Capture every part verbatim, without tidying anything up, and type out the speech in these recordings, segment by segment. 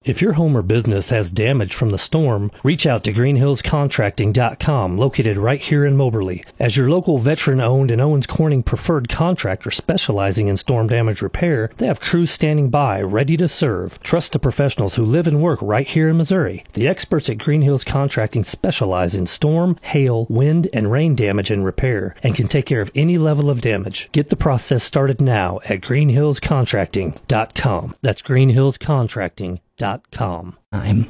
If your home or business has damage from the storm, reach out to green hills contracting dot com, located right here in Moberly. As your local veteran-owned and Owens Corning preferred contractor specializing in storm damage repair, they have crews standing by, ready to serve. Trust the professionals who live and work right here in Missouri. The experts at Green Hills Contracting specialize in storm, hail, wind, and rain damage and repair, and can take care of any level of damage. Get the process started now at green hills contracting dot com. That's green hills contracting dot com. I'm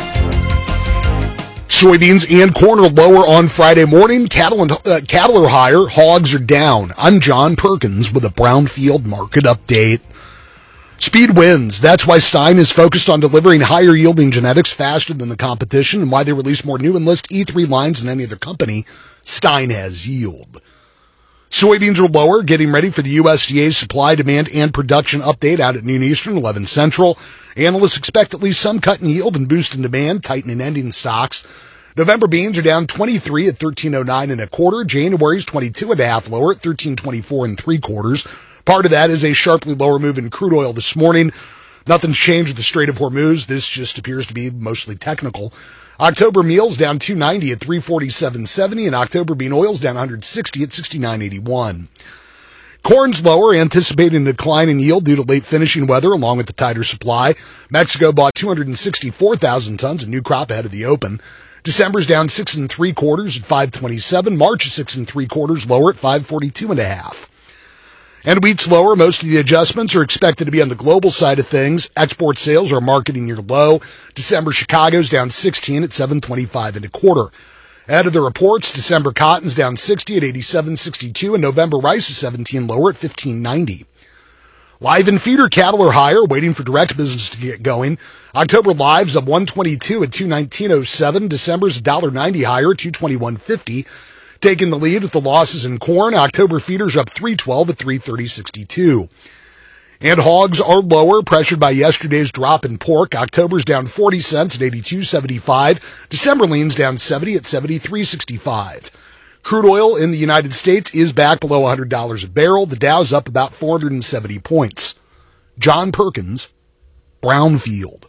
Soybeans and corn are lower on Friday morning. Cattle and uh, cattle are higher. Hogs are down. I'm John Perkins with a Brownfield market update. Speed wins. That's why Stein is focused on delivering higher yielding genetics faster than the competition, and why they release more new Enlist E three lines than any other company. Stein has yield. Soybeans are lower, getting ready for the U S D A supply, demand, and production update out at noon Eastern, eleven Central. Analysts expect at least some cut in yield and boost in demand, tightening ending stocks. November beans are down twenty-three at thirteen oh nine and a quarter. January's twenty-two and a half lower at thirteen twenty-four and three quarters. Part of that is a sharply lower move in crude oil this morning. Nothing's changed with the Strait of Hormuz. This just appears to be mostly technical. October meal's down two ninety at three forty-seven seventy, and October bean oil's down one hundred sixty at sixty-nine eighty-one. Corn's lower, anticipating a decline in yield due to late finishing weather along with the tighter supply. Mexico bought two hundred sixty-four thousand tons of new crop ahead of the open. December's down six and three quarters at five twenty-seven. March is six and three quarters lower at five forty-two and a half. And wheat's lower. Most of the adjustments are expected to be on the global side of things. Export sales are marketing near low. December Chicago's down sixteen at seven twenty-five and a quarter. Ahead of the reports, December cotton's down sixty at eighty-seven sixty-two, and November rice is seventeen lower at fifteen ninety. Live and feeder cattle are higher, waiting for direct business to get going. October live's up one twenty-two at two nineteen oh seven. December's one ninety higher at two twenty-one fifty. Taking the lead with the losses in corn, October feeders up three twelve at three thirty sixty-two. And hogs are lower, pressured by yesterday's drop in pork. October's down forty cents at eighty-two seventy-five. December lean's down seventy at seventy-three sixty-five. Crude oil in the United States is back below one hundred dollars a barrel. The Dow's up about four hundred seventy points. John Perkins, Brownfield.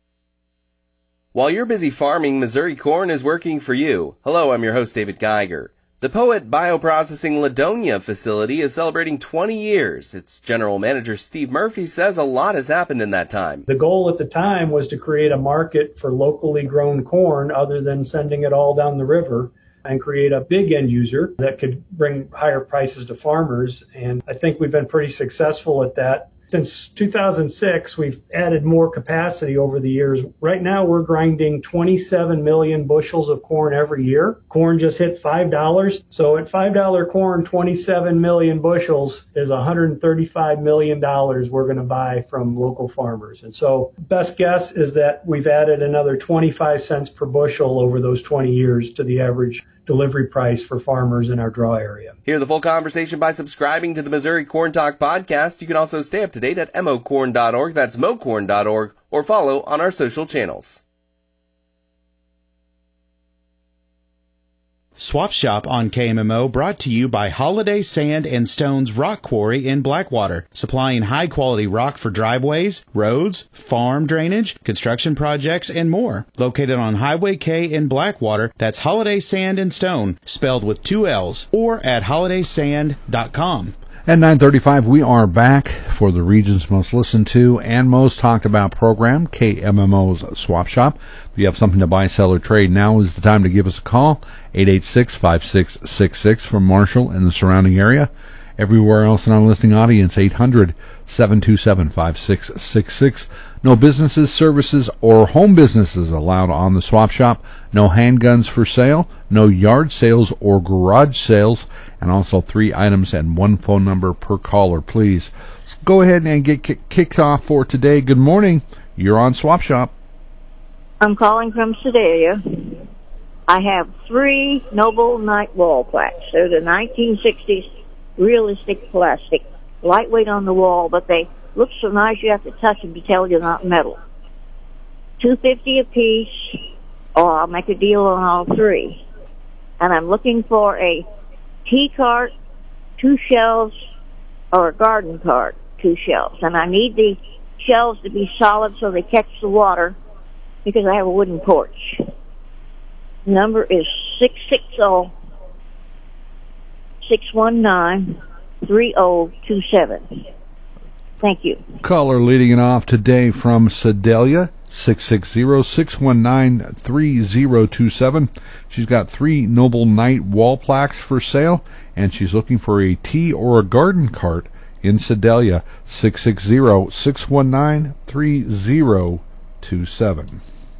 While you're busy farming, Missouri Corn is working for you. Hello, I'm your host, David Geiger. The Poet Bioprocessing Ladonia facility is celebrating twenty years. Its general manager, Steve Murphy, says a lot has happened in that time. The goal at the time was to create a market for locally grown corn other than sending it all down the river, and create a big end user that could bring higher prices to farmers. And I think we've been pretty successful at that. Since two thousand six, we've added more capacity over the years. Right now, we're grinding twenty-seven million bushels of corn every year. Corn just hit five dollars. So at five dollars corn, twenty-seven million bushels is one hundred thirty-five million dollars we're going to buy from local farmers. And so best guess is that we've added another twenty-five cents per bushel over those twenty years to the average delivery price for farmers in our draw area. Hear the full conversation by subscribing to the Missouri Corn Talk podcast. You can also stay up to date at m o corn dot org, that's mo corn dot org, or follow on our social channels. Swap Shop on K M M O brought to you by Holiday Sand and Stones Rock Quarry in Blackwater, supplying high-quality rock for driveways, roads, farm drainage, construction projects, and more. Located on Highway K in Blackwater, that's Holiday Sand and Stone, spelled with two L's, or at holiday sand dot com. At nine thirty-five, we are back for the region's most listened to and most talked about program, K M M O's Swap Shop. If you have something to buy, sell, or trade, now is the time to give us a call, eight eight six, five six six six from Marshall and the surrounding area. Everywhere else in our listening audience, eight hundred, seven two seven, five six six six. No businesses, services, or home businesses allowed on the Swap Shop. No handguns for sale. No yard sales or garage sales. And also three items and one phone number per caller, please. So go ahead and get kick- kicked off for today. Good morning. You're on Swap Shop. I'm calling from Sedalia. I have three Noble Knight wall plaques. They're the nineteen sixties realistic plastic, lightweight on the wall, but they look so nice you have to touch them to tell you're not metal. two fifty a piece, or I'll make a deal on all three. And I'm looking for a tea cart, two shelves, or a garden cart, two shelves. And I need the shelves to be solid so they catch the water because I have a wooden porch. Number is six six zero, six one nine, three zero two seven. Thank you. Caller leading it off today from Sedalia, six six zero, six one nine, three zero two seven. She's got three Noble Knight wall plaques for sale, and she's looking for a tea or a garden cart in Sedalia, six six zero, six one nine, three zero two seven.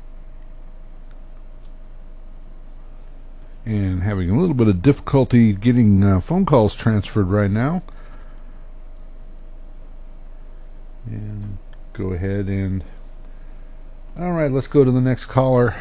And having a little bit of difficulty getting uh, phone calls transferred right now. And go ahead and... All right, let's go to the next caller.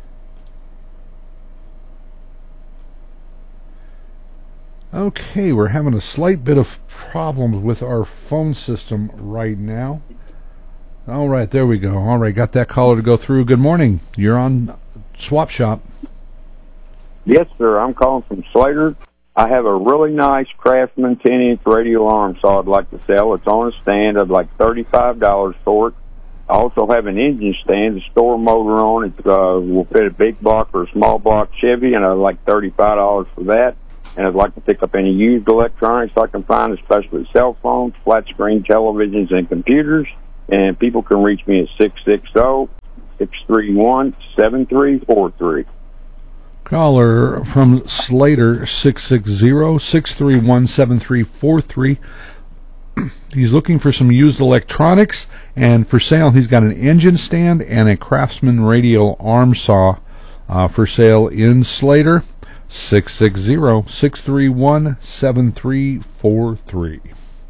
Okay, we're having a slight bit of problems with our phone system right now. All right, there we go. All right, got that caller to go through. Good morning. You're on Swap Shop. Yes, sir. I'm calling from Slater. I have a really nice Craftsman ten-inch radio arm saw I'd like to sell. It's on a stand. I'd like thirty-five dollars for it. I also have an engine stand to store a motor on. It uh, will fit a big block or a small block Chevy, and I'd like thirty-five dollars for that. And I'd like to pick up any used electronics I can find, especially cell phones, flat-screen televisions, and computers. And people can reach me at six six zero, six three one, seven three four three. Caller from Slater, six six zero, six three one, seven three four three. He's looking for some used electronics, and for sale he's got an engine stand and a Craftsman radio arm saw uh, for sale in Slater, six six zero, six three one, seven three four three.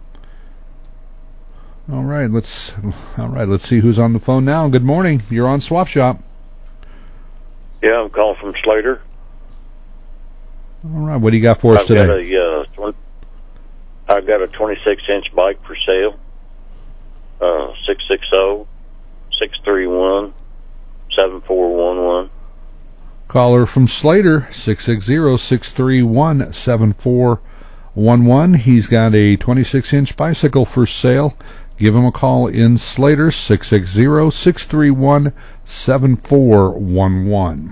All right, let's all right, let's see who's on the phone now. Good morning. You're on Swap Shop. Yeah, I'm calling from Slater. All right, what do you got for us I've today? Got a, uh, twenty, I've got a twenty-six inch bike for sale. Uh, six six zero, six three one, seven four one one. Caller from Slater, six six zero, six three one, seven four one one. He's got a twenty-six inch bicycle for sale. Give him a call in Slater, six six zero, six three one, seven four one one.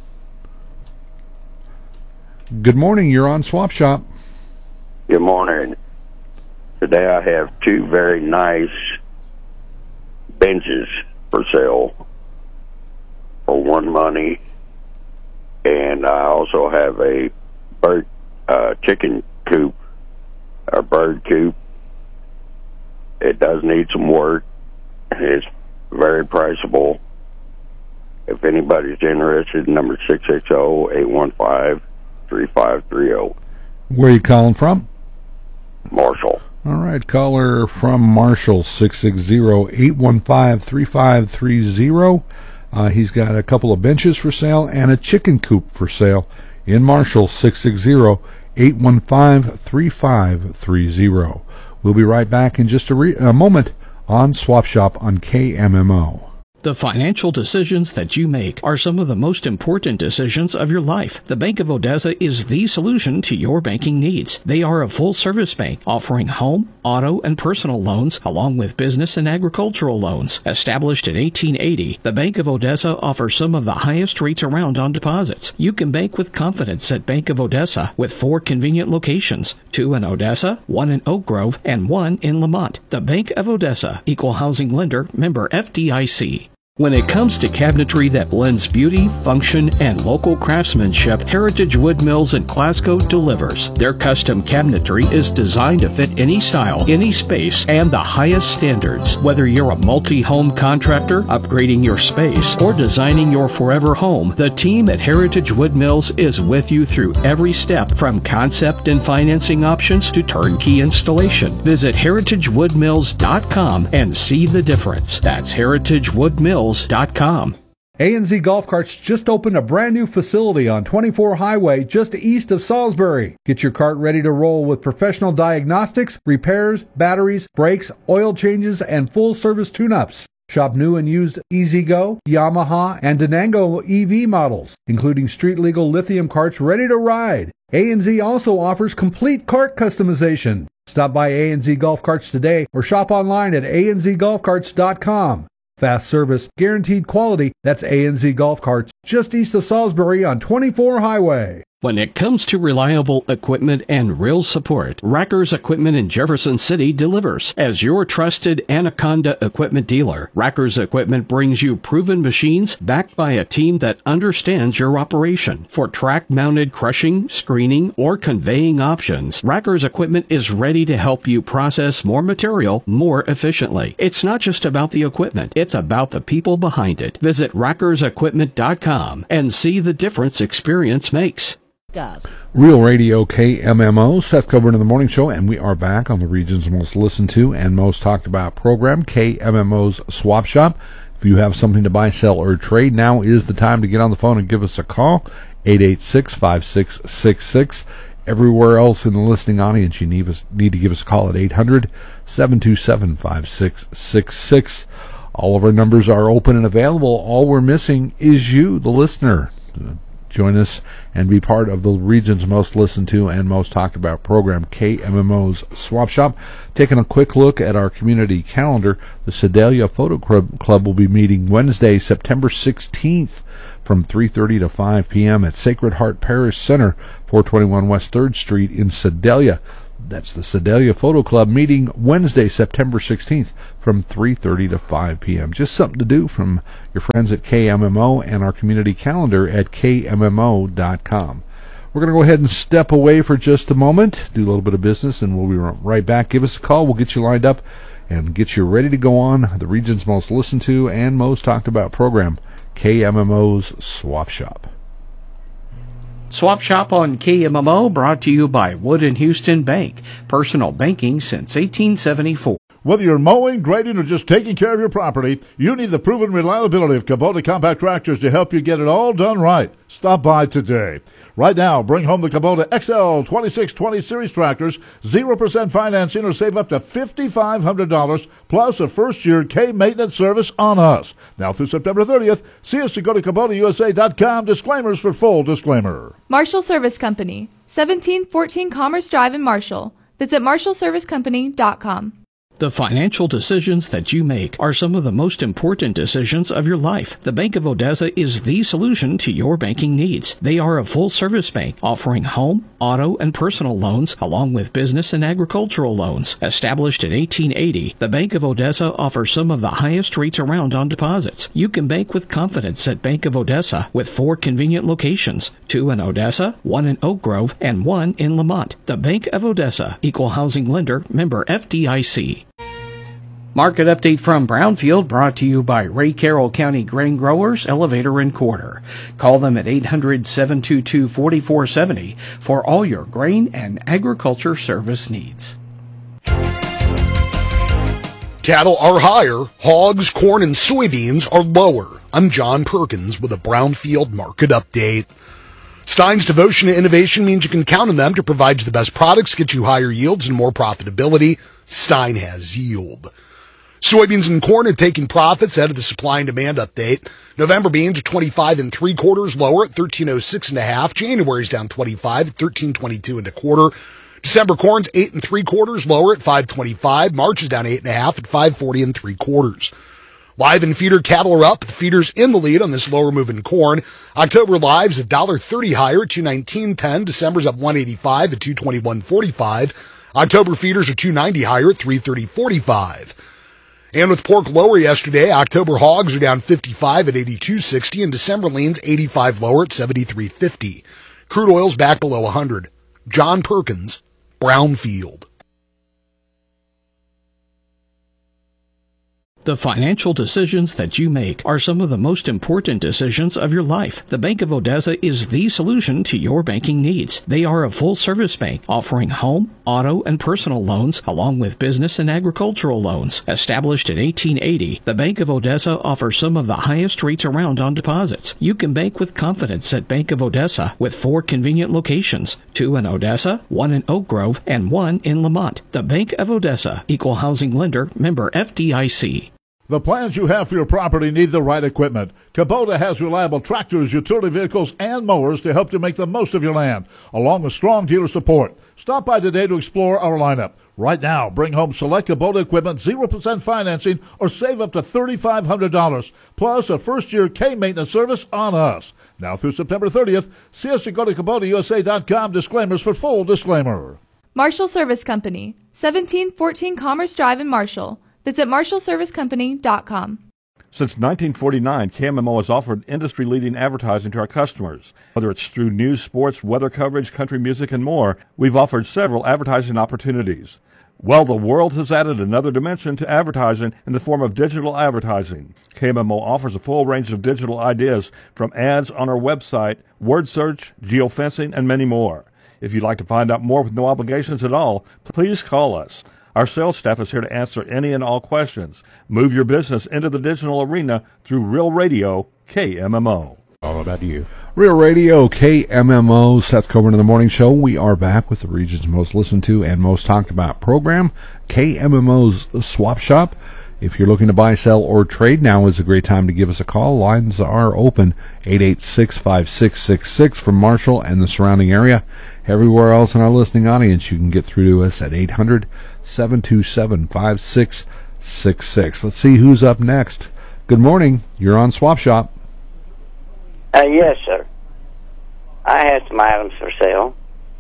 Good morning. You're on Swap Shop. Good morning. Today I have two very nice benches for sale for one money, and I also have a bird uh, chicken coop or bird coop. It does need some work. It's very priceable. If anybody's interested, number six six zero, eight one five, three five three zero. Where are you calling from? Marshall. All right, caller from Marshall, six six zero, eight one five, three five three zero. Uh, he's got a couple of benches for sale and a chicken coop for sale in Marshall, six six zero, eight one five, three five three zero. We'll be right back in just a, re- a moment on Swap Shop on K M M O. The financial decisions that you make are some of the most important decisions of your life. The Bank of Odessa is the solution to your banking needs. They are a full-service bank offering home, auto, and personal loans, along with business and agricultural loans. Established in eighteen eighty, the Bank of Odessa offers some of the highest rates around on deposits. You can bank with confidence at Bank of Odessa with four convenient locations, two in Odessa, one in Oak Grove, and one in Lamont. The Bank of Odessa, Equal Housing Lender, member F D I C. When it comes to cabinetry that blends beauty, function, and local craftsmanship, Heritage Wood Mills in Glasgow delivers. Their custom cabinetry is designed to fit any style, any space, and the highest standards. Whether you're a multi-home contractor, upgrading your space, or designing your forever home, the team at Heritage Wood Mills is with you through every step, from concept and financing options to turnkey installation. Visit heritage wood mills dot com and see the difference. That's heritage wood mills dot com. A and Z Golf Carts just opened a brand new facility on twenty-four Highway just east of Salisbury. Get your cart ready to roll with professional diagnostics, repairs, batteries, brakes, oil changes, and full service tune-ups. Shop new and used E-Z-Go, Yamaha, and Denango E V models, including street-legal lithium carts ready to ride. A and Z also offers complete cart customization. Stop by A N Z Golf Carts today or shop online at a n z golf carts dot com. Fast service, guaranteed quality. That's A N Z Golf Carts, just east of Salisbury on twenty-four Highway. When it comes to reliable equipment and real support, Rackers Equipment in Jefferson City delivers. As your trusted Anaconda equipment dealer, Rackers Equipment brings you proven machines backed by a team that understands your operation. For track-mounted crushing, screening, or conveying options, Rackers Equipment is ready to help you process more material more efficiently. It's not just about the equipment, it's about the people behind it. Visit rackers equipment dot com and see the difference experience makes. Real Radio K M M O, Seth Coburn in the Morning Show, and we are back on the region's most listened to and most talked about program, K M M O's Swap Shop. If you have something to buy, sell, or trade, now is the time to get on the phone and give us a call, eight eight six, five six six six. Everywhere else in the listening audience, you need, us, need to give us a call at eight hundred, seven two seven, five six six six. All of our numbers are open and available. All we're missing is you, the listener. Join us and be part of the region's most listened to and most talked about program, K M M O's Swap Shop. Taking a quick look at our community calendar, the Sedalia Photo Club will be meeting Wednesday, September sixteenth from three thirty to five p.m. at Sacred Heart Parish Center, four twenty-one West third Street in Sedalia. That's the Sedalia Photo Club meeting Wednesday, September sixteenth from three thirty to five p.m. Just something to do from your friends at K M M O and our community calendar at k m m o dot com. We're going to go ahead and step away for just a moment, do a little bit of business, and we'll be right back. Give us a call. We'll get you lined up and get you ready to go on the region's most listened to and most talked about program, K M M O's Swap Shop. Swap Shop on K M M O brought to you by Wood and Houston Bank. Personal banking since eighteen seventy-four. Whether you're mowing, grading, or just taking care of your property, you need the proven reliability of Kubota compact tractors to help you get it all done right. Stop by today. Right now, bring home the Kubota X L twenty-six twenty Series tractors, zero percent financing, or save up to five thousand five hundred dollars, plus a first-year K-maintenance service on us. Now through September thirtieth, see us to go to Kubota U S A dot com. Disclaimers for full disclaimer. Marshall Service Company, seventeen fourteen Commerce Drive in Marshall. Visit marshall service company dot com. The financial decisions that you make are some of the most important decisions of your life. The Bank of Odessa is the solution to your banking needs. They are a full-service bank offering home, auto, and personal loans, along with business and agricultural loans. Established in eighteen eighty, the Bank of Odessa offers some of the highest rates around on deposits. You can bank with confidence at Bank of Odessa with four convenient locations, two in Odessa, one in Oak Grove, and one in Lamont. The Bank of Odessa, Equal Housing Lender, member F D I C. Market update from Brownfield brought to you by Ray Carroll County Grain Growers, Elevator and Quarter. Call them at eight hundred, seven two two, four four seven zero for all your grain and agriculture service needs. Cattle are higher, hogs, corn, and soybeans are lower. I'm John Perkins with a Brownfield market update. Stein's devotion to innovation means you can count on them to provide you the best products, get you higher yields and more profitability. Stein has yield. Soybeans and corn are taking profits out of the supply and demand update. November beans are twenty-five and three quarters lower at thirteen oh six and a half. January's down twenty-five at thirteen twenty-two and a quarter. December corn's eight and three quarters lower at five twenty-five. March is down eight and a half at five forty and three quarters. Live and feeder cattle are up. The feeders in the lead on this lower move in corn. October live's a dollar thirty higher at two nineteen ten. December's up one eighty-five at two twenty-one forty-five. October feeders are two ninety higher at three thirty forty-five. And with pork lower yesterday, October hogs are down fifty-five at eighty-two sixty, and December leans eighty-five lower at seventy-three fifty. Crude oil's back below one hundred. John Perkins, Brownfield. The financial decisions that you make are some of the most important decisions of your life. The Bank of Odessa is the solution to your banking needs. They are a full-service bank offering home, auto, and personal loans, along with business and agricultural loans. Established in eighteen eighty, the Bank of Odessa offers some of the highest rates around on deposits. You can bank with confidence at Bank of Odessa with four convenient locations, two in Odessa, one in Oak Grove, and one in Lamont. The Bank of Odessa, Equal Housing Lender, member F D I C. The plans you have for your property need the right equipment. Kubota has reliable tractors, utility vehicles, and mowers to help you make the most of your land, along with strong dealer support. Stop by today to explore our lineup. Right now, bring home select Kubota equipment, zero percent financing, or save up to three thousand five hundred dollars, plus a first-year K-maintenance service on us. Now through September thirtieth, see us at go to Kubota U S A dot com. Disclaimers for full disclaimer. Marshall Service Company, seventeen fourteen Commerce Drive in Marshall. Visit marshall service company dot com. Since nineteen forty-nine, K M M O has offered industry-leading advertising to our customers. Whether it's through news, sports, weather coverage, country music, and more, we've offered several advertising opportunities. Well, the world has added another dimension to advertising in the form of digital advertising. K M M O offers a full range of digital ideas, from ads on our website, word search, geofencing, and many more. If you'd like to find out more with no obligations at all, please call us. Our sales staff is here to answer any and all questions. Move your business into the digital arena through Real Radio K M M O. All about you. Real Radio K M M O, Seth Coburn in the Morning Show. We are back with the region's most listened to and most talked about program, K M M O's Swap Shop. If you're looking to buy, sell, or trade, now is a great time to give us a call. Lines are open, eight eight six, five six six six from Marshall and the surrounding area. Everywhere else in our listening audience, you can get through to us at eight hundred, seven two seven, five six six six. Let's see who's up next. Good morning. You're on Swap Shop. Uh, yes, sir. I have some items for sale.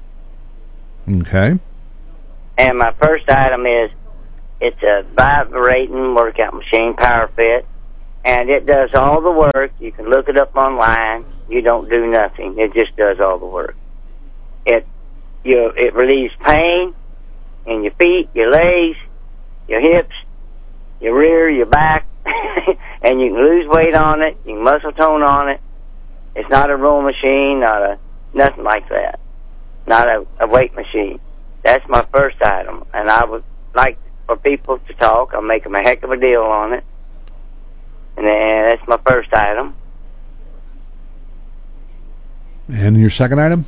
Okay. And my first item is, it's a vibrating workout machine, PowerFit, and it does all the work. You can look it up online. You don't do nothing. It just does all the work. It you it relieves pain in your feet, your legs, your hips, your rear, your back, and you can lose weight on it. You can muscle tone on it. It's not a row machine, not a nothing like that. Not a, a weight machine. That's my first item, and I would like for people to talk. I'll make them a heck of a deal on it. And then that's my first item. And your second item?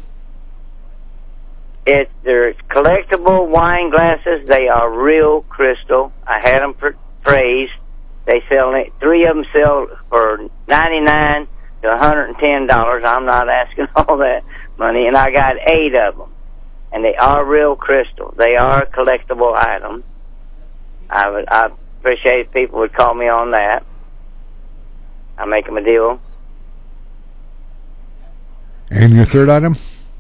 It, there's collectible wine glasses. They are real crystal. I had them for praised. They sell it. Three of them sell for ninety-nine to one hundred ten dollars. I'm not asking all that money, and I got eight of them, and they are real crystal. They are collectible items. I would I appreciate if people would call me on that. I'll make them a deal. And your third item?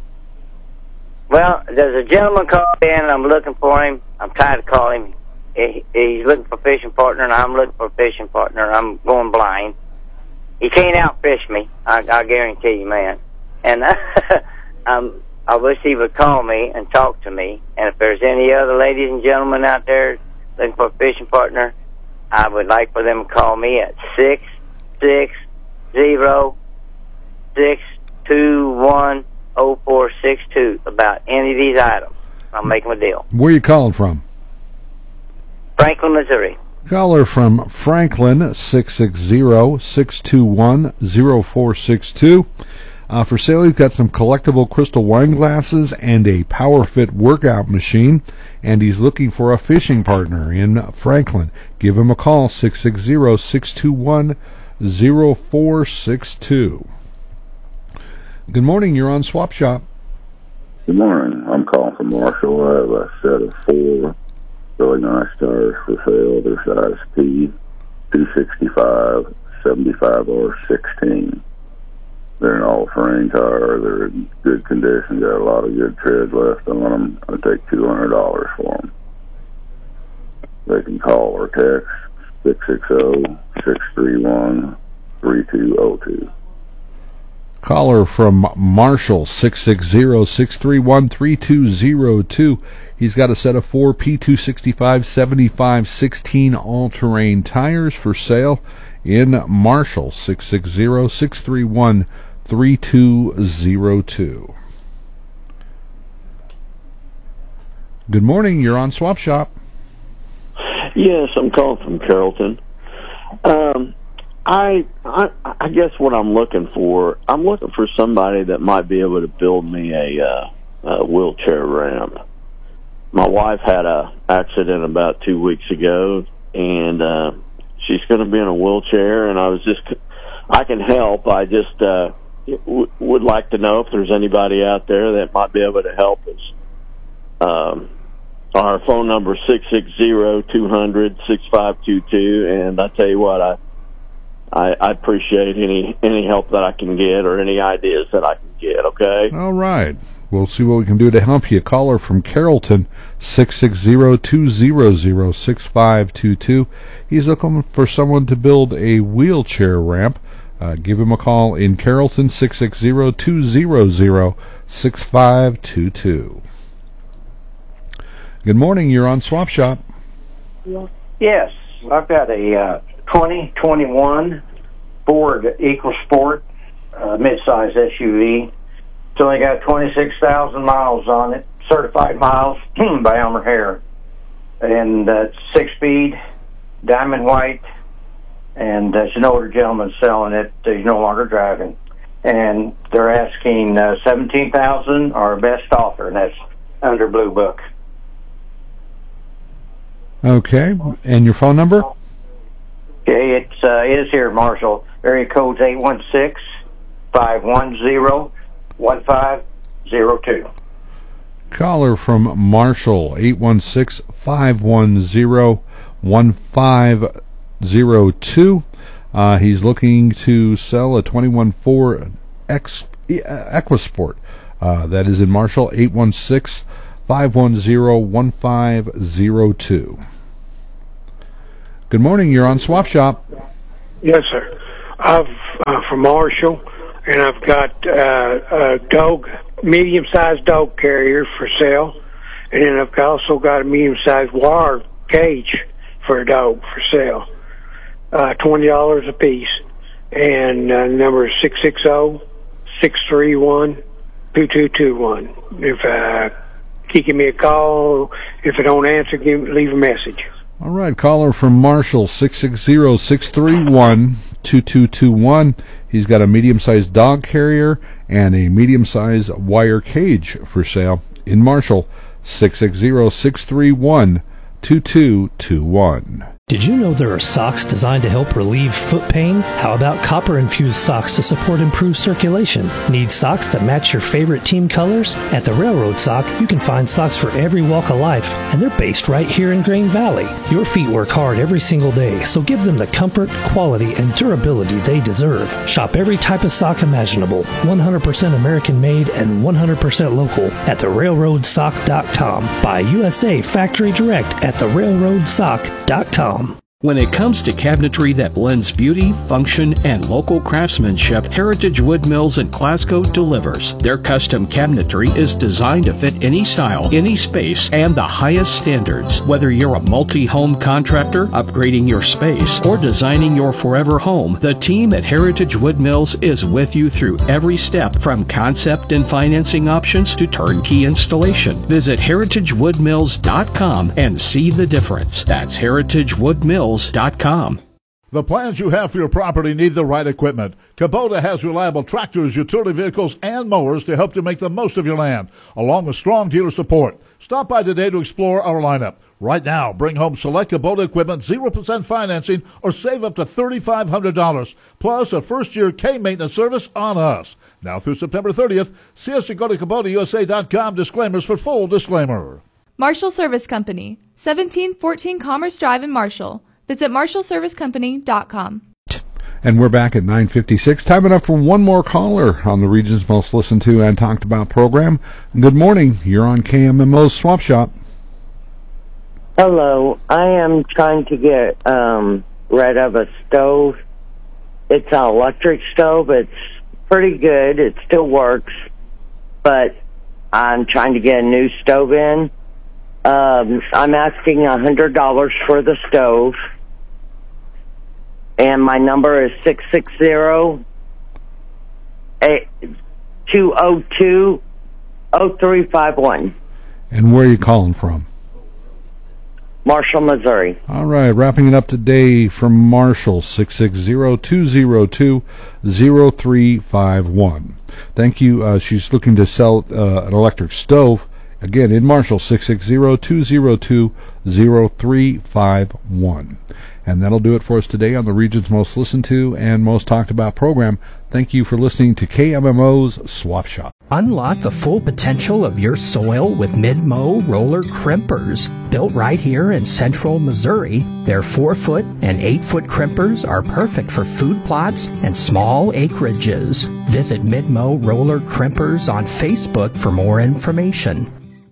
Well, there's a gentleman called in, and I'm looking for him. I'm tired of calling him. He, he's looking for a fishing partner, and I'm looking for a fishing partner. I'm going blind. He can't outfish me. I, I guarantee you, man. And um, I wish he would call me and talk to me. And if there's any other ladies and gentlemen out there looking for a fishing partner, I would like for them to call me at six six zero six two one zero four six two about any of these items. I'll make them a deal. Where are you calling from? Franklin, Missouri. Caller from Franklin, six six zero, six two one, zero four six two. Uh, for sale, he's got some collectible crystal wine glasses and a PowerFit workout machine, and he's looking for a fishing partner in Franklin. Give him a call, six six zero, six two one, zero four six two. Good morning, you're on Swap Shop. Good morning. I'm calling from Marshall. I have a set of four really nice tires for sale. They're size P, two sixty-five, seventy-five R sixteen. They're an all-terrain tire. They're in good condition. Got a lot of good tread left on them. I take two hundred dollars for them. They can call or text six six zero, six three one, three two zero two. Caller from Marshall, six six zero, six three one, three two zero two. He's got a set of four P two sixty-five, seventy-five, sixteen all-terrain tires for sale in Marshall, six six zero, six three one, three two zero two. Good morning, you're on Swap Shop. Yes, I'm calling from Carrollton. Um, I, I I guess what I'm looking for, I'm looking for somebody that might be able to build me a, uh, a wheelchair ramp. My wife had a accident about two weeks ago, and uh, she's going to be in a wheelchair, and I was just, I can help. I just uh, w- would like to know if there's anybody out there that might be able to help us. Um, Our phone number is six six zero, two hundred, six five two two, and I tell you what, I, I I appreciate any any help that I can get or any ideas that I can get, okay? All right. We'll see what we can do to help you. Caller from Carrollton, six six zero, two hundred, six five two two. He's looking for someone to build a wheelchair ramp. Uh, give him a call in Carrollton, six six zero, two hundred, six five two two. Good morning. You're on Swap Shop. Yes. I've got a uh, twenty twenty-one Ford EcoSport uh, midsize S U V. It's only got twenty-six thousand miles on it, certified miles by Elmer Hare. And uh, it's six-speed, diamond white, and uh, it's an older gentleman selling it. He's no longer driving. And they're asking uh, seventeen thousand dollars or best offer, and that's under Blue Book. Okay. And your phone number? Okay, it's, uh, it is here, Marshall. Area code's eight one six, five one zero, one five zero two. Caller from Marshall, eight one six, five one zero, one five zero two. Uh, he's looking to sell a twenty-one Ford X, EcoSport. Uh, that is in Marshall, eight one six, five one zero, one five zero two. Good morning. You're on Swap Shop. Yes, sir. I've uh, from Marshall, and I've got uh, a dog, medium-sized dog carrier for sale, and then I've also got a medium-sized wire cage for a dog for sale. Uh, twenty dollars a piece, and uh, number is six six zero, six three one, two two two one. If uh, give me a call, if I don't answer, give, leave a message. All right, caller from Marshall, six six zero, six three one, two two two one. He's got a medium-sized dog carrier and a medium-sized wire cage for sale in Marshall, six six zero, six three one, two two two one. Did you know there are socks designed to help relieve foot pain? How about copper-infused socks to support improved circulation? Need socks that match your favorite team colors? At the Railroad Sock, you can find socks for every walk of life, and they're based right here in Grain Valley. Your feet work hard every single day, so give them the comfort, quality, and durability they deserve. Shop every type of sock imaginable, one hundred percent American-made and one hundred percent local at the railroad sock dot com. Buy U S A Factory Direct at the railroad sock dot com. When it comes to cabinetry that blends beauty, function, and local craftsmanship, Heritage Wood Mills in Glasgow delivers. Their custom cabinetry is designed to fit any style, any space, and the highest standards. Whether you're a multi-home contractor, upgrading your space, or designing your forever home, the team at Heritage Wood Mills is with you through every step, from concept and financing options to turnkey installation. Visit heritage wood mills dot com and see the difference. That's heritage wood mills dot com. The plans you have for your property need the right equipment. Kubota has reliable tractors, utility vehicles, and mowers to help you make the most of your land, along with strong dealer support. Stop by today to explore our lineup. Right now, bring home select Kubota equipment, zero percent financing, or save up to three thousand five hundred dollars, plus a first-year K-maintenance service on us. Now through September thirtieth, see us at go to Kubota U S A dot com. Disclaimers for full disclaimer. Marshall Service Company, seventeen fourteen Commerce Drive in Marshall. Visit marshall service company dot com. And we're back at nine fifty-six. Time enough for one more caller on the region's most listened to and talked about program. Good morning. You're on K M M O's Swap Shop. Hello. I am trying to get um, rid of a stove. It's an electric stove. It's pretty good. It still works. But I'm trying to get a new stove in. Um, I'm asking one hundred dollars for the stove. And my number is six six zero, two oh two, oh three five one. And where are you calling from? Marshall, Missouri. All right, wrapping it up today from Marshall, six six zero, two oh two, oh three five one. Thank you. Uh, she's looking to sell uh, an electric stove. Again, in Marshall, six six zero, two oh two, zero three five one. And that'll do it for us today on the region's most listened to and most talked about program. Thank you for listening to K M M O's Swap Shop. Unlock the full potential of your soil with Mid-Mow roller crimpers. Built right here in central Missouri, their four foot and eight foot crimpers are perfect for food plots and small acreages. Visit Mid-Mow roller crimpers on Facebook for more information.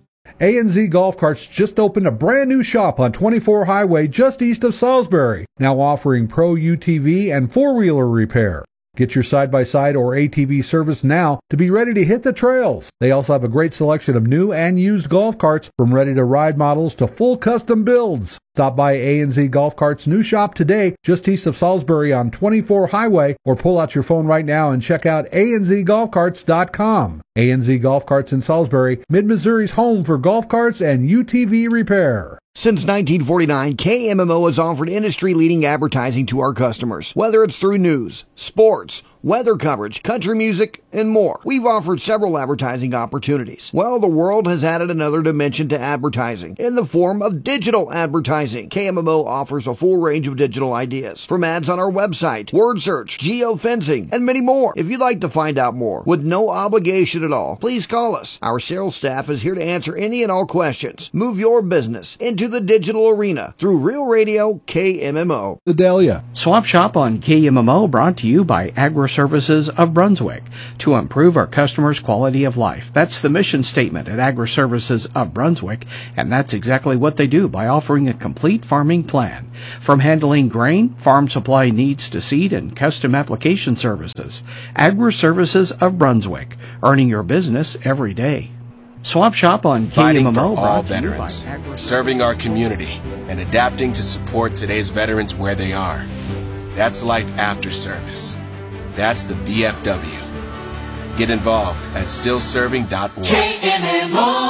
A N Z Golf Carts just opened a brand new shop on twenty-four Highway just east of Salisbury, now offering pro U T V and four-wheeler repair. Get your side-by-side or A T V service now to be ready to hit the trails. They also have a great selection of new and used golf carts, from ready-to-ride models to full custom builds. Stop by A N Z Golf Carts' new shop today, just east of Salisbury on twenty-four Highway, or pull out your phone right now and check out A N Z golf carts dot com. A N Z Golf Carts in Salisbury, Mid-Missouri's home for golf carts and U T V repair. Since nineteen forty-nine, K M M O has offered industry-leading advertising to our customers. Whether it's through news, sports, weather coverage, country music, and more, we've offered several advertising opportunities. Well, the world has added another dimension to advertising in the form of digital advertising. K M M O offers a full range of digital ideas, from ads on our website, word search, geofencing, and many more. If you'd like to find out more with no obligation at all, please call us. Our sales staff is here to answer any and all questions. Move your business into the digital arena through Real Radio K M M O. Adelia. Swap Shop on K M M O brought to you by Agri Services of Brunswick, to improve our customers' quality of life. That's the mission statement at Agri Services of Brunswick, and that's exactly what they do by offering a complete farming plan. From handling grain, farm supply needs to seed, and custom application services. Agri Services of Brunswick, earning your business every day. Swap Shop on K M M O Fighting for all brought to you veterans, by serving our community, and adapting to support today's veterans where they are. That's life after service. That's the V F W. Get involved at still serving dot org. K M M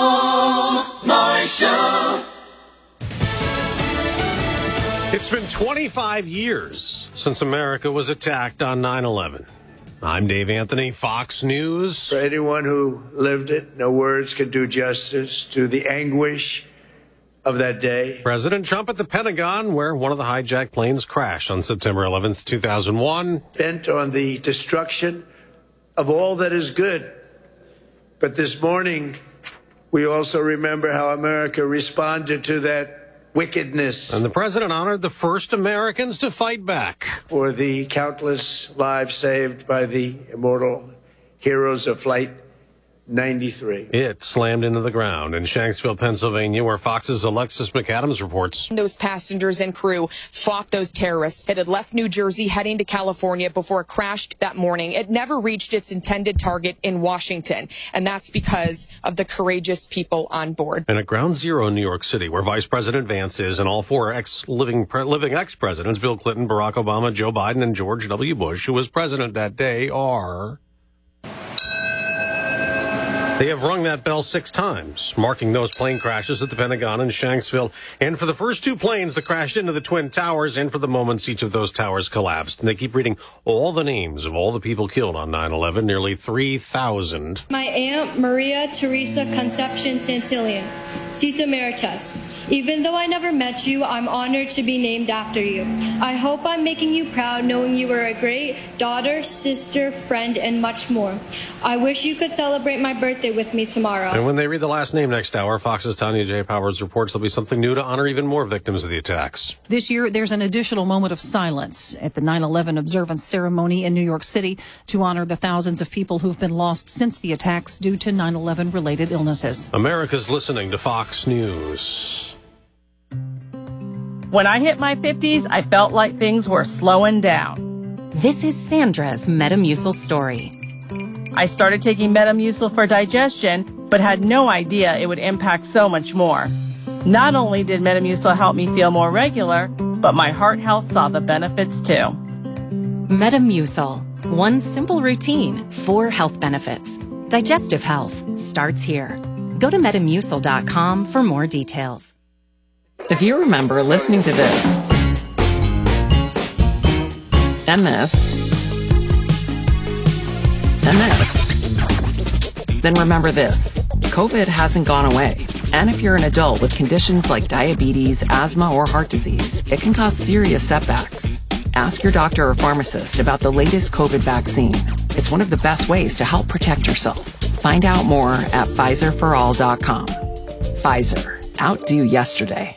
O Marshall. It's been twenty-five years since America was attacked on nine eleven. I'm Dave Anthony, Fox News. For anyone who lived it, no words can do justice to the anguish of that day. President Trump at the Pentagon, where one of the hijacked planes crashed on September eleventh, two thousand one. Bent on the destruction of all that is good. But this morning, we also remember how America responded to that wickedness. And the president honored the first Americans to fight back. For the countless lives saved by the immortal heroes of Flight ninety-three. It slammed into the ground in Shanksville, Pennsylvania, where Fox's Alexis McAdams reports. Those passengers and crew fought those terrorists. It had left New Jersey heading to California before it crashed that morning. It never reached its intended target in Washington, and that's because of the courageous people on board. And at Ground Zero in New York City, where Vice President Vance is, and all four ex-living pre- living ex-presidents, Bill Clinton, Barack Obama, Joe Biden, and George W. Bush, who was president that day, are... They have rung that bell six times, marking those plane crashes at the Pentagon and Shanksville. And for the first two planes that crashed into the Twin Towers, and for the moments each of those towers collapsed. And they keep reading all the names of all the people killed on nine eleven, nearly three thousand. My Aunt Maria Teresa Concepcion Santillan, Tita Emeritus. Even though I never met you, I'm honored to be named after you. I hope I'm making you proud knowing you were a great daughter, sister, friend, and much more. I wish you could celebrate my birthday with me tomorrow. And when they read the last name next hour, Fox's Tanya J. Powers reports there'll be something new to honor even more victims of the attacks. This year, there's an additional moment of silence at the nine eleven observance ceremony in New York City to honor the thousands of people who've been lost since the attacks due to nine eleven related illnesses. America's listening to Fox News. When I hit my fifties, I felt like things were slowing down. This is Sandra's Metamucil story. I started taking Metamucil for digestion, but had no idea it would impact so much more. Not only did Metamucil help me feel more regular, but my heart health saw the benefits too. Metamucil. One simple routine, four health benefits. Digestive health starts here. Go to metamucil dot com for more details. If you remember listening to this, and this, and this, then remember this. COVID hasn't gone away. And if you're an adult with conditions like diabetes, asthma, or heart disease, it can cause serious setbacks. Ask your doctor or pharmacist about the latest COVID vaccine. It's one of the best ways to help protect yourself. Find out more at Pfizer for all dot com. Pfizer. Outdo yesterday.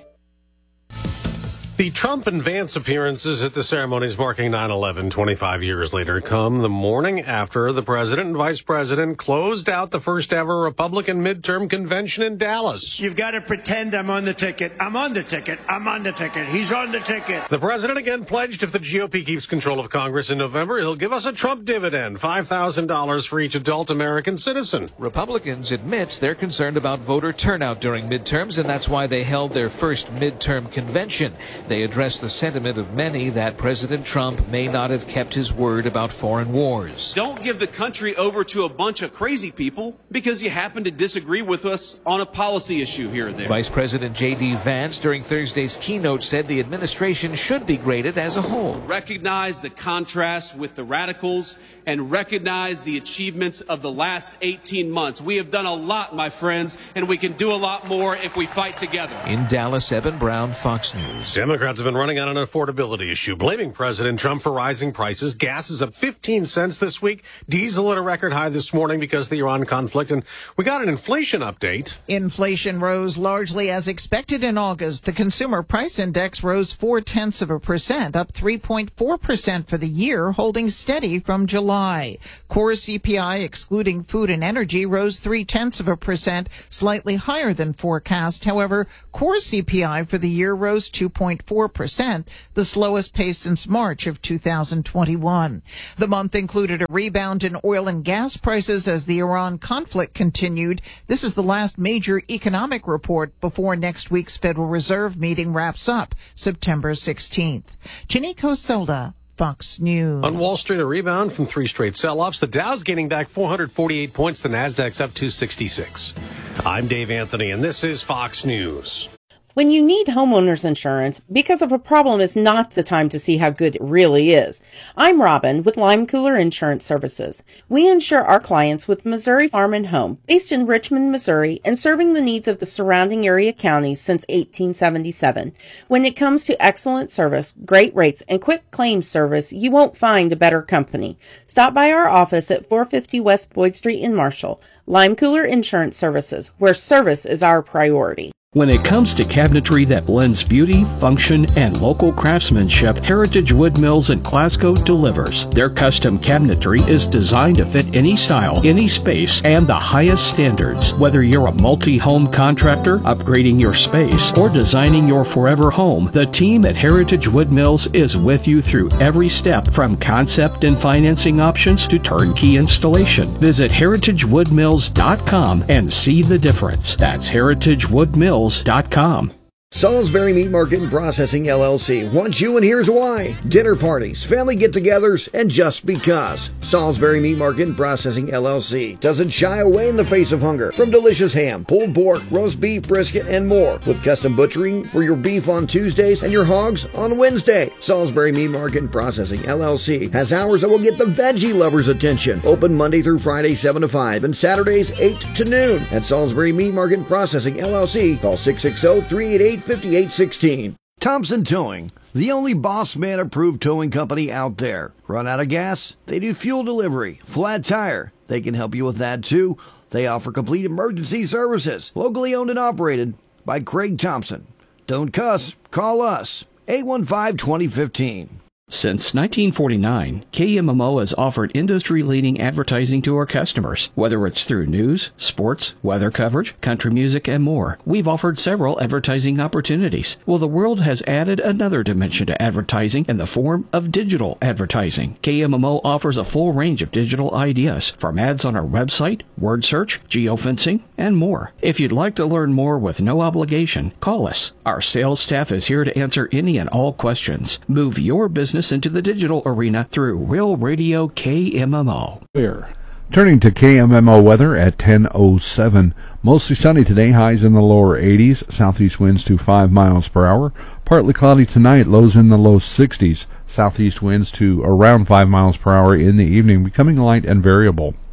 The Trump and Vance appearances at the ceremonies marking nine eleven twenty-five years later come the morning after the president and vice president closed out the first ever Republican midterm convention in Dallas. You've got to pretend I'm on the ticket. I'm on the ticket. I'm on the ticket. He's on the ticket. The president again pledged if the G O P keeps control of Congress in November, he'll give us a Trump dividend, five thousand dollars for each adult American citizen. Republicans admit they're concerned about voter turnout during midterms, and that's why they held their first midterm convention. They addressed the sentiment of many that President Trump may not have kept his word about foreign wars. Don't give the country over to a bunch of crazy people because you happen to disagree with us on a policy issue here or there. Vice President J D Vance during Thursday's keynote said the administration should be graded as a whole. Recognize the contrast with the radicals and recognize the achievements of the last eighteen months. We have done a lot, my friends, and we can do a lot more if we fight together. In Dallas, Eben Brown, Fox News. Democrats have been running on an affordability issue, blaming President Trump for rising prices. Gas is up fifteen cents this week. Diesel at a record high this morning because of the Iran conflict. And we got an inflation update. Inflation rose largely as expected in August. The consumer price index rose four tenths of a percent, up three point four percent for the year, holding steady from July. Core C P I, excluding food and energy, rose three tenths of a percent, slightly higher than forecast. However, core C P I for the year rose two point four percent, the slowest pace since March of two thousand twenty-one. The month included a rebound in oil and gas prices as the Iran conflict continued. This is the last major economic report before next week's Federal Reserve meeting wraps up September sixteenth. Janiko Solda, Fox News. On Wall Street, a rebound from three straight sell-offs. The Dow's gaining back four hundred forty-eight points. The Nasdaq's up two sixty-six. I'm Dave Anthony, and this is Fox News. When you need homeowners insurance because of a problem is not the time to see how good it really is. I'm Robin with Lime Cooler Insurance Services. We insure our clients with Missouri Farm and Home, based in Richmond, Missouri, and serving the needs of the surrounding area counties since eighteen seventy-seven. When it comes to excellent service, great rates, and quick claims service, you won't find a better company. Stop by our office at four fifty West Boyd Street in Marshall. Lime Cooler Insurance Services, where service is our priority. When it comes to cabinetry that blends beauty, function, and local craftsmanship, Heritage Wood Mills in Glasgow delivers. Their custom cabinetry is designed to fit any style, any space, and the highest standards. Whether you're a multi-home contractor, upgrading your space, or designing your forever home, the team at Heritage Wood Mills is with you through every step, from concept and financing options to turnkey installation. Visit heritage wood mills dot com and see the difference. That's heritage wood mills dot com. Salisbury Meat Market and Processing L L C wants you, and here's why. Dinner parties, family get-togethers, and just because. Salisbury Meat Market and Processing L L C doesn't shy away in the face of hunger. From delicious ham, pulled pork, roast beef, brisket, and more. With custom butchering for your beef on Tuesdays and your hogs on Wednesday. Salisbury Meat Market and Processing L L C has hours that will get the veggie lovers' attention. Open Monday through Friday seven to five and Saturdays eight to noon. At Salisbury Meat Market and Processing L L C, call six six zero, three eight eight, five eight one six. Thompson Towing, the only Boss Man approved towing company out there. Run out of gas? They do fuel delivery. Flat tire? They can help you with that too. They offer complete emergency services. Locally owned and operated by Craig Thompson. Don't cuss. Call us. eight one five, two zero one five. Since nineteen forty-nine, K M M O has offered industry-leading advertising to our customers. Whether it's through news, sports, weather coverage, country music, and more, we've offered several advertising opportunities. Well, the world has added another dimension to advertising in the form of digital advertising. K M M O offers a full range of digital ideas, from ads on our website, word search, geofencing, and more. If you'd like to learn more with no obligation, call us. Our sales staff is here to answer any and all questions. Move your business into the digital arena through Real Radio K M M O. Here. Turning to K M M O weather at ten oh seven. Mostly sunny today, highs in the lower eighties, southeast winds to five miles per hour. Partly cloudy tonight, lows in the low sixties, southeast winds to around five miles per hour in the evening, becoming light and variable.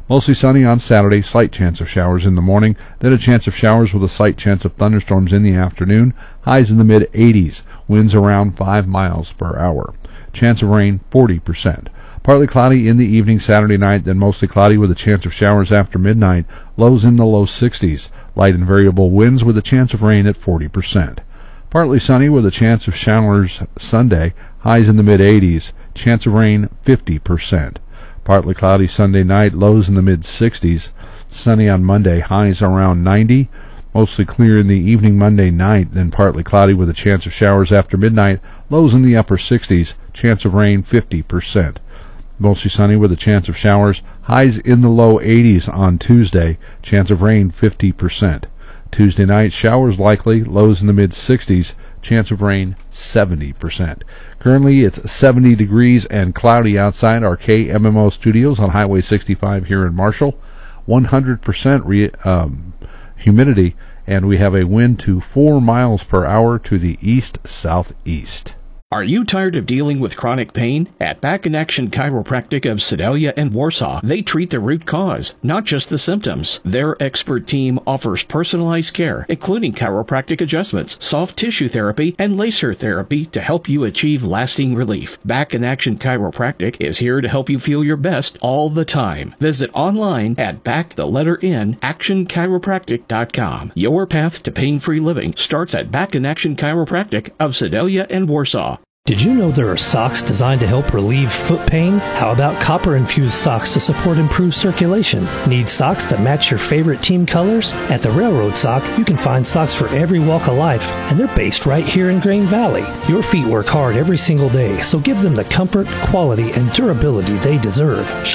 Mostly sunny on Saturday, slight chance of showers in the morning, then a chance of showers with a slight chance of thunderstorms in the afternoon, highs in the mid eighties, winds around five miles per hour. Chance of rain, forty percent. Partly cloudy in the evening Saturday night, then mostly cloudy with a chance of showers after midnight, lows in the low sixties. Light and variable winds with a chance of rain at forty percent. Partly sunny with a chance of showers Sunday, highs in the mid eighties, chance of rain fifty percent. Partly cloudy Sunday night, lows in the mid sixties. Sunny on Monday, highs around ninety. Mostly clear in the evening Monday night, then partly cloudy with a chance of showers after midnight, lows in the upper sixties, chance of rain fifty percent. Mostly sunny with a chance of showers, highs in the low eighties on Tuesday, chance of rain fifty percent. Tuesday night, showers likely, lows in the mid sixties, chance of rain seventy percent. Currently, it's seventy degrees and cloudy outside our K M M O studios on Highway sixty-five here in Marshall. one hundred percent re, um, humidity, and we have a wind to four miles per hour to the east-southeast. Are you tired of dealing with chronic pain? At Back in Action Chiropractic of Sedalia and Warsaw, they treat the root cause, not just the symptoms. Their expert team offers personalized care, including chiropractic adjustments, soft tissue therapy, and laser therapy to help you achieve lasting relief. Back in Action Chiropractic is here to help you feel your best all the time. Visit online at back the letter N action chiropractic dot com. Your path to pain-free living starts at Back in Action Chiropractic of Sedalia and Warsaw. Did you know there are socks designed to help relieve foot pain? How about copper-infused socks to support improved circulation? Need socks that match your favorite team colors? At the Railroad Sock, you can find socks for every walk of life, and they're based right here in Grain Valley. Your feet work hard every single day, so give them the comfort, quality, and durability they deserve.